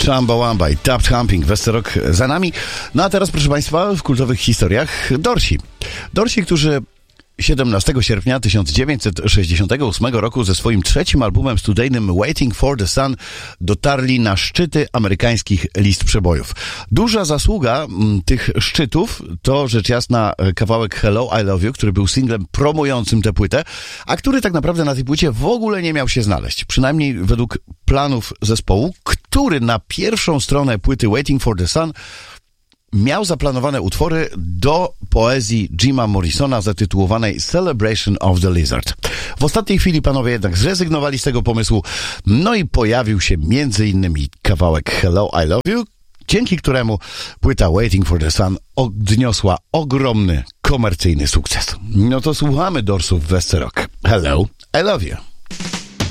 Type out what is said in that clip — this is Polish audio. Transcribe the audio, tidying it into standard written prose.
Chumbawamba i Tap Thumping, Westerok za nami. No a teraz, proszę Państwa, w kultowych historiach Dorsi, którzy 17 sierpnia 1968 roku ze swoim trzecim albumem studyjnym Waiting for the Sun dotarli na szczyty amerykańskich list przebojów. Duża zasługa tych szczytów to rzecz jasna kawałek Hello, I Love You, który był singlem promującym tę płytę, a który tak naprawdę na tej płycie w ogóle nie miał się znaleźć. Przynajmniej według planów zespołu, który na pierwszą stronę płyty Waiting for the Sun miał zaplanowane utwory do poezji Jima Morrisona zatytułowanej Celebration of the Lizard. W ostatniej chwili panowie jednak zrezygnowali z tego pomysłu, no i pojawił się m.in. kawałek Hello, I Love You, dzięki któremu płyta Waiting for the Sun odniosła ogromny komercyjny sukces. No to słuchamy Dorsów w Westerok. Hello, I Love You.